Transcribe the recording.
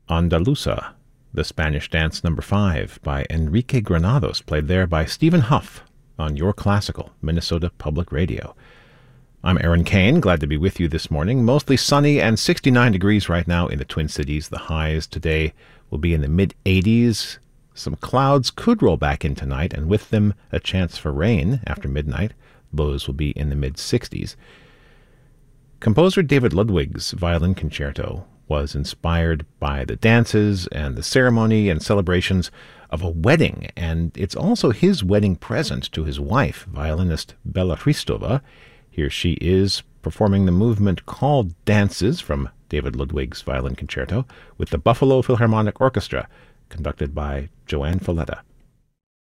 Andalusa, the Spanish Dance No. 5 by Enrique Granados, played there by Stephen Huff on Your Classical, Minnesota Public Radio. I'm Aaron Kane, glad to be with you this morning. Mostly sunny and 69 degrees right now in the Twin Cities. The highs today will be in the mid-80s. Some clouds could roll back in tonight, and with them a chance for rain after midnight. Lows will be in the mid-60s. Composer David Ludwig's violin concerto was inspired by the dances and the ceremony and celebrations of a wedding, and it's also his wedding present to his wife, violinist Bela Hristova. Here she is performing the movement called Dances from David Ludwig's violin concerto with the Buffalo Philharmonic Orchestra, conducted by Joanne Falletta.